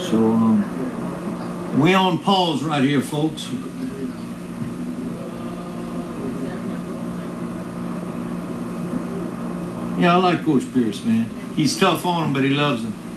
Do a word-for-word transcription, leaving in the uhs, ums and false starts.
So um, we on pause right here, folks. Yeah, I like Coach Pierce, man. He's tough on him, but he loves him.